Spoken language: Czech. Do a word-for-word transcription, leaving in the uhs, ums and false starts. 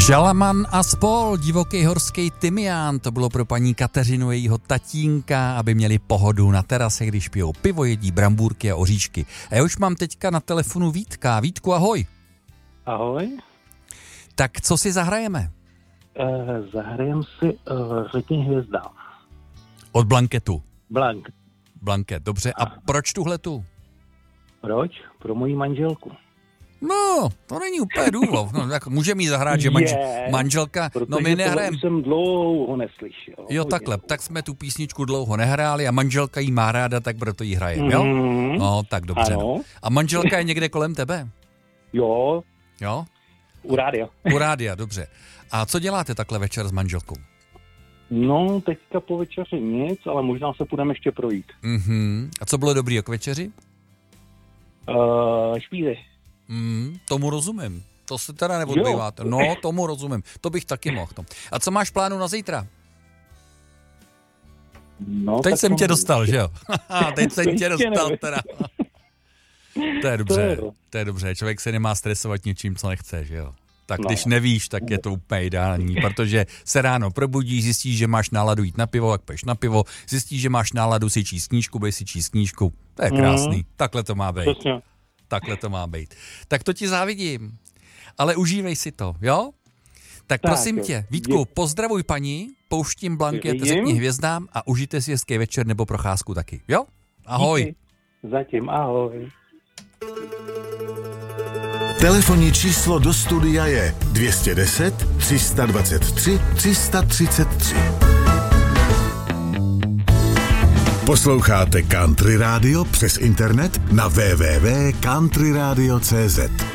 Žalaman a spol, divoký horský tymián, to bylo pro paní Kateřinu jejího tatínka, aby měli pohodu na terase, když pijou pivo, jedí brambůrky a oříšky. A já už mám teďka na telefonu Vítka. Vítku, ahoj. Ahoj. Tak co si zahrajeme? Uh, zahrajem si uh, Řekni hvězdám. Od Blanketu. Blank. Blanket, dobře. A proč tuhletu? Proč? Pro moji manželku. No, to není úplně důvod. No, tak může mi zahrát, že manž, Je, manželka... No my nehrajeme. jsem dlouho neslyšel. Jo, takhle. Tak jsme tu písničku dlouho nehráli a manželka jí má ráda, tak proto jí hrajeme, jo? Mm-hmm. No, tak dobře. Ano. No. A manželka je někde kolem tebe? Jo. Jo? U rádia. U rádia, dobře. A co děláte takhle večer s manželkou? No, teďka po večeři nic, ale možná se půjdeme ještě projít. Mhm. A co bylo dobrý k večeři? Uh, špízy. Mm, tomu rozumím. To se teda neodbýváte. No, tomu rozumím. To bych taky mohl. No. A co máš plánu na zítra? No, Teď jsem to... tě dostal, že jo? Teď jsem tě dostal teda. To je dobře. To je dobře. Člověk se nemá stresovat něčím, co nechce, že jo? Tak no. Když nevíš, tak je to úplně ideální, protože se ráno probudíš, zjistíš, že máš náladu jít na pivo, tak půjdeš na pivo, zjistíš, že máš náladu si číst knížku, budeš si číst knížku. To je krásný. Mm. Takhle to má být. Přesně. Takhle to má být. Tak to ti závidím. Ale užívej si to, jo? Tak, tak prosím jo. tě, Vítku, je... pozdravuj paní, pouštím Blanket, Řekni hvězdám a užijte si hezký večer nebo procházku taky, jo? Ahoj. Díky. Zatím ahoj. Telefonní číslo do studia je dvě stě deset, tři sta dvacet tři, tři sta třicet tři. Posloucháte Country Radio přes internet na w w w tečka country radio tečka c z.